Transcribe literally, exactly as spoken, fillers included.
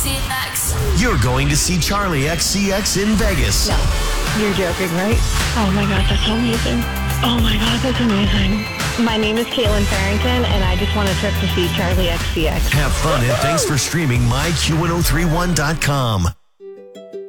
C X. You're going to see Charlie X C X in Vegas. No, you're joking, right? Oh my God, that's amazing. Oh my God, that's amazing. My name is Caitlin Farrington, and I just want a trip to see Charlie X C X. Have fun, and thanks for streaming my Q ten thirty-one dot com.